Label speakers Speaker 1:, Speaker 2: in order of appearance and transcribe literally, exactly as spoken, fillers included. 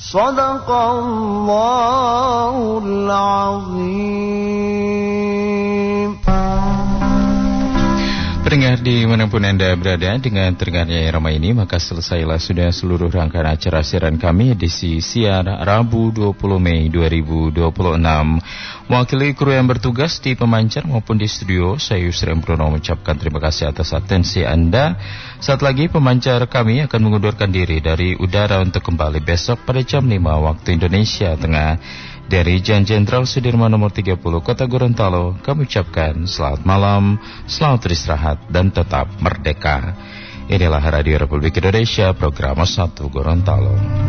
Speaker 1: Shadaqallahul azim.
Speaker 2: Pendengar dimanapun Anda berada, dengan terdengarnya irama ini, maka selesailah sudah seluruh rangkaian acara siaran kami edisi siar Rabu dua puluh Mei dua ribu dua puluh enam. Mewakili kru yang bertugas di pemancar maupun di studio, saya Yusri Mbrono mengucapkan terima kasih atas atensi Anda. Saat lagi pemancar kami akan mengundurkan diri dari udara untuk kembali besok pada jam lima waktu Indonesia Tengah. Dari Jalan Jenderal Sudirman nomor tiga puluh Kota Gorontalo, kami ucapkan selamat malam, selamat beristirahat, dan tetap merdeka. Inilah Radio Republik Indonesia, program satu Gorontalo.